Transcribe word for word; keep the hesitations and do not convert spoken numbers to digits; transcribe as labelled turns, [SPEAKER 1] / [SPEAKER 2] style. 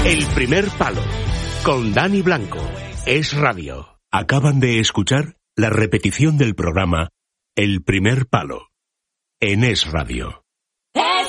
[SPEAKER 1] El primer palo, con Dani Blanco. Es Radio.
[SPEAKER 2] Acaban de escuchar la repetición del programa El primer palo, en Es Radio.